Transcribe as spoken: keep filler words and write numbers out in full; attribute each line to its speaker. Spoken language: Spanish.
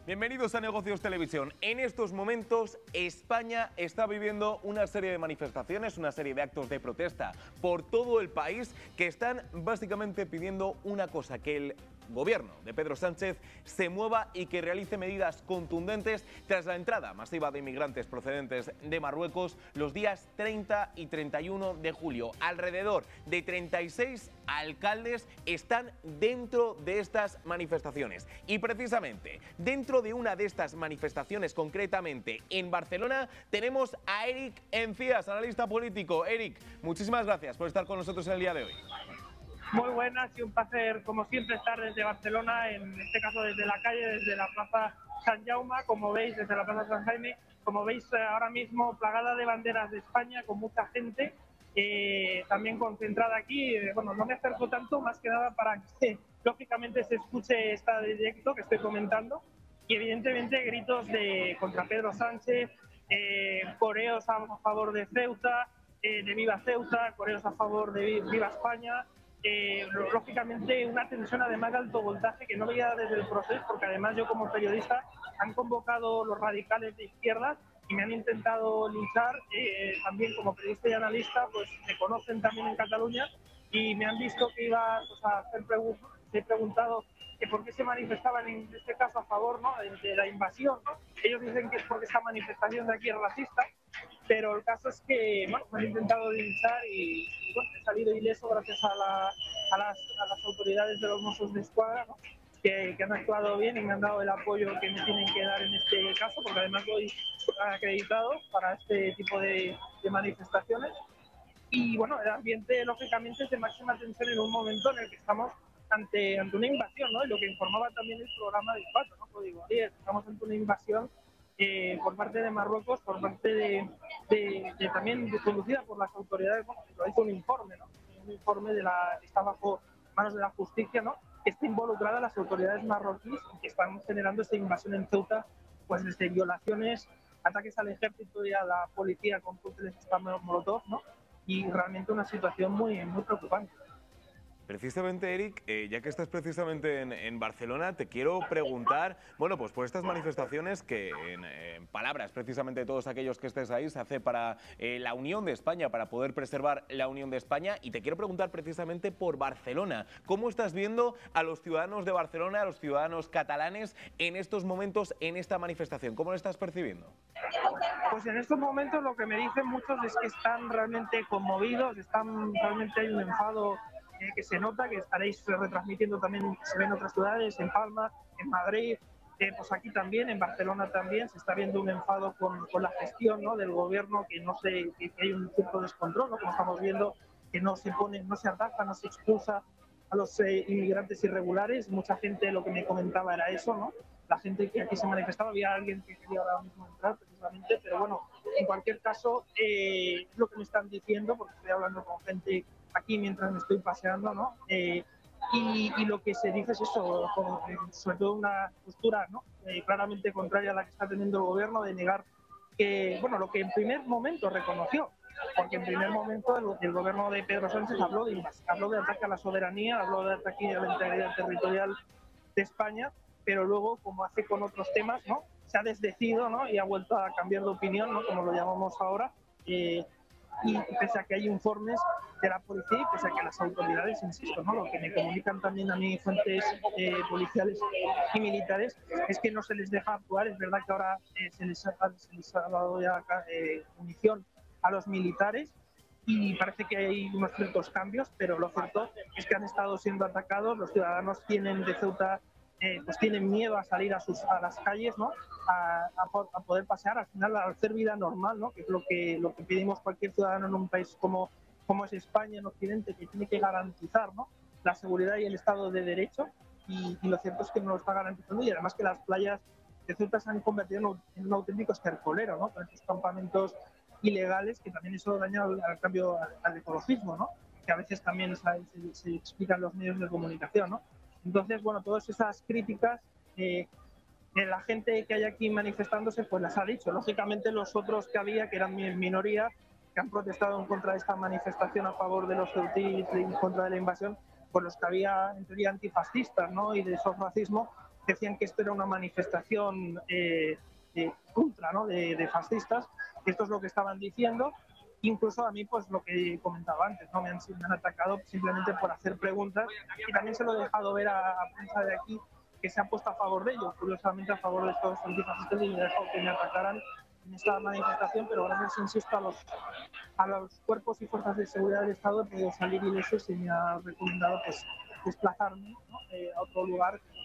Speaker 1: Bienvenidos a Negocios Televisión. En estos momentos España está viviendo una serie de manifestaciones, una serie de actos de protesta por todo el país que están básicamente pidiendo una cosa, que el gobierno de Pedro Sánchez se mueva y que realice medidas contundentes tras la entrada masiva de inmigrantes procedentes de Marruecos los días treinta y treinta y uno de julio. Alrededor de treinta y seis alcaldes están dentro de estas manifestaciones y precisamente dentro de una de estas manifestaciones, concretamente en Barcelona, tenemos a Eric Encías, analista político. Eric, muchísimas gracias por estar con nosotros en el día de hoy.
Speaker 2: Muy buenas y un placer, como siempre, estar desde Barcelona, en este caso desde la calle, desde la Plaza Sant Jaume, como veis, desde la Plaza San Jaime, como veis ahora mismo plagada de banderas de España, con mucha gente eh, también concentrada aquí. Bueno, no me acerco tanto, más que nada para que lógicamente se escuche este directo que estoy comentando, y evidentemente gritos de contra Pedro Sánchez, eh, coreos a favor de Ceuta, eh, de Viva Ceuta, coreos a favor de Viva España. Eh, lógicamente una tensión además de alto voltaje que no veía desde el proceso, porque además yo como periodista han convocado los radicales de izquierdas y me han intentado linchar, eh, también como periodista y analista, pues me conocen también en Cataluña y me han visto que iba pues, a hacer preguntas. He preguntado que por qué se manifestaban en este caso a favor, ¿no?, de, de la invasión, ¿no? Ellos dicen que es porque esta manifestación de aquí es racista, pero el caso es que bueno, me han intentado linchar y, y bueno, he salido ileso gracias a, la, a, las, a las autoridades de los Mossos de Escuadra, ¿no?, que, que han actuado bien y me han dado el apoyo que me tienen que dar en este caso, porque además voy acreditado para este tipo de, de manifestaciones. Y bueno, el ambiente lógicamente es de máxima tensión en un momento en el que estamos ante, ante una invasión, ¿no? Y lo que informaba también el programa de cuatro, ¿no? Código diez, estamos ante una invasión eh, por parte de Marruecos, por parte de, de, de también conducida por las autoridades, bueno, lo hizo un informe, ¿no? Un informe de la, que está bajo manos de la justicia, ¿no?, que está involucrada las autoridades marroquíes y que están generando esta invasión en Ceuta, pues desde violaciones, ataques al ejército y a la policía con cócteles molotov, ¿no? Y realmente una situación muy, muy preocupante.
Speaker 1: Precisamente, Eric, eh, ya que estás precisamente en, en Barcelona, te quiero preguntar, bueno, pues por estas manifestaciones que, en, en palabras precisamente de todos aquellos que estés ahí, se hace para eh, la unión de España, para poder preservar la unión de España, y te quiero preguntar precisamente por Barcelona. ¿Cómo estás viendo a los ciudadanos de Barcelona, a los ciudadanos catalanes en estos momentos, en esta manifestación? ¿Cómo lo estás percibiendo?
Speaker 2: Pues en estos momentos lo que me dicen muchos es que están realmente conmovidos, están realmente hay un enfado eh, que se nota, que estaréis retransmitiendo también, se ven en otras ciudades, en Palma, en Madrid, eh, pues aquí también, en Barcelona también, se está viendo un enfado con, con la gestión, ¿no?, del gobierno, que no sé, que, que hay un cierto descontrol, ¿no?, como estamos viendo, que no se pone, no se ataca, no se expulsa a los eh, inmigrantes irregulares. Mucha gente lo que me comentaba era eso, ¿no? La gente que aquí se manifestaba, había alguien que quería ahora mismo entrar precisamente, pero bueno, en cualquier caso, eh, es lo que me están diciendo, porque estoy hablando con gente aquí mientras me estoy paseando, ¿no? Eh, y, y lo que se dice es eso, con, sobre todo una postura, ¿no?, eh, claramente contraria a la que está teniendo el gobierno, de negar que, bueno, lo que en primer momento reconoció, porque en primer momento el, el gobierno de Pedro Sánchez habló de invasión, habló de ataque a la soberanía, habló de ataque a la integridad territorial de España, pero luego, como hace con otros temas, ¿no?, se ha desdecido, ¿no?, y ha vuelto a cambiar de opinión, ¿no?, como lo llamamos ahora, eh, y pese a que hay informes de la policía y pese a que las autoridades, insisto, ¿no?, lo que me comunican también a mí fuentes eh, policiales y militares es que no se les deja actuar. Es verdad que ahora eh, se, les ha, se les ha dado ya eh, munición a los militares y parece que hay unos ciertos cambios, pero lo cierto es que han estado siendo atacados. Los ciudadanos tienen de Ceuta Eh, pues tienen miedo a salir a, sus, a las calles, ¿no?, a, a, a poder pasear, al final a hacer vida normal, ¿no?, que es lo que, lo que pedimos cualquier ciudadano en un país como, como es España, en Occidente, que tiene que garantizar, ¿no?, la seguridad y el Estado de Derecho, y, y lo cierto es que no lo está garantizando, y además que las playas de Ceuta se han convertido en un, en un auténtico estercolero, ¿no?, con estos campamentos ilegales, que también eso daña al, al cambio al, al ecologismo, ¿no?, que a veces también se, se, se explican los medios de comunicación, ¿no? Entonces, bueno, todas esas críticas eh, de la gente que hay aquí manifestándose, pues las ha dicho. Lógicamente los otros que había, que eran minoría, que han protestado en contra de esta manifestación a favor de los ceutíes y en contra de la invasión, pues los que había en teoría antifascistas, ¿no?, y de esos racismo, decían que esto era una manifestación eh, de ultra, ¿no? de, de fascistas, esto es lo que estaban diciendo. Incluso a mí, pues lo que comentaba antes, ¿no? me, han, me han atacado simplemente por hacer preguntas, y también se lo he dejado ver a, a prensa de aquí que se ha puesto a favor de ello, curiosamente a favor de estos antifascistas, y me he dejado que me atacaran en esta manifestación, pero gracias, insisto, a los, a los cuerpos y fuerzas de seguridad del Estado he podido salir ileso y se me ha recomendado pues desplazarme, ¿no? eh, a otro lugar